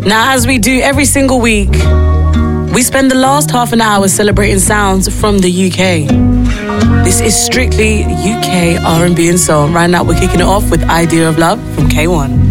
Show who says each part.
Speaker 1: Now, as we do every single week, we spend the last half an hour celebrating sounds from the UK. This is strictly UK R&B and soul. Right now, we're kicking it off with Idea of Love from K1.